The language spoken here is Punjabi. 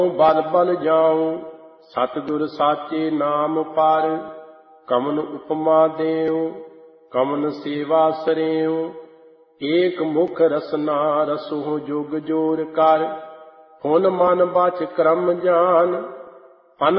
ਬਲ ਬਲ ਜਾਉ ਸਤਿਗੁਰ ਸਾਚੇ ਨਾਮ ਪਰ। ਕਮਨ ਉਪਮਾ ਦੇਉ ਕਮਨ ਸੇਵਾ ਸਰੇਉ। ਏਕ ਮੁਖ ਰਸਨਾ ਰਸਹੁ ਜੁਗ ਜੋਰ ਕਰ। ਹੁਨ ਮਨ ਬਚ ਕਰਮ ਜਾਨ